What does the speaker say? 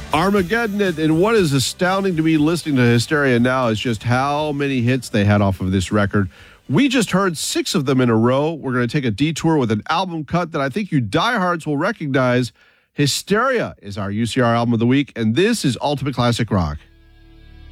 Armageddon, and what is astounding to me listening to Hysteria now is just how many hits they had off of this record. We just heard 6 of them in a row. We're going to take a detour with an album cut that I think you diehards will recognize. Hysteria is our UCR album of the week, and this is Ultimate Classic Rock.